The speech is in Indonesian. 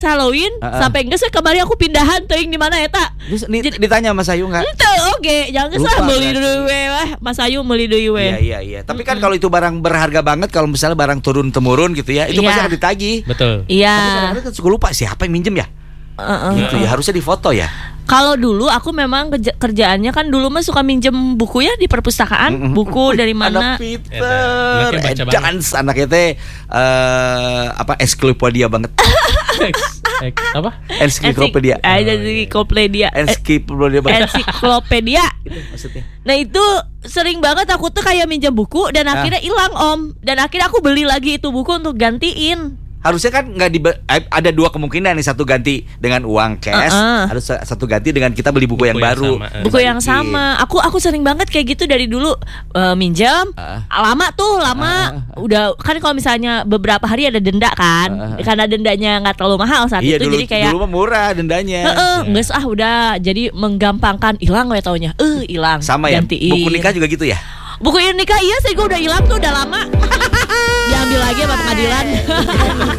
Halloween sampai geus kemarin aku pindahan teuing di mana eta. Terus ditanya Mas Ayu enggak? Henteu oge, jangan geus meuli deui we Mas Ayu meuli deui we. Iya. Tapi kan kalau itu barang berharga banget, kalau misalnya barang turun temurun gitu ya, itu pasti akan ditagih. Betul. Iya. Tapi kadang-kadang kan suka lupa siapa yang minjem ya. Gitu ya, harusnya difoto ya. Kalau dulu aku memang kerjaannya kan dulu mah suka minjem buku ya di perpustakaan, buku dari mana? Anak Peter, dance anaknya teh ensiklopedia banget. Apa? Ensiklopedia. Ensiklopedia. Itu maksudnya. Nah itu sering banget aku tuh kayak minjem buku dan akhirnya hilang Om. Dan akhirnya aku beli lagi itu buku untuk gantiin. Harusnya kan ada dua kemungkinan nih, satu ganti dengan uang cash, harus satu ganti dengan kita beli buku yang baru. Buku yang sama. Aku sering banget kayak gitu dari dulu minjem. Lama, udah kan kalau misalnya beberapa hari ada denda kan. Karena dendanya nggak terlalu mahal saat itu dulu, jadi kayak dulu mah murah dendanya. Nggak udah jadi menggampangkan, hilang we taunya. Hilang. Sama ya. Gantiin. Buku nikah juga gitu ya. Buku nikah iya sih gue udah hilang tuh udah lama. Diambil lagi sama pengadilan.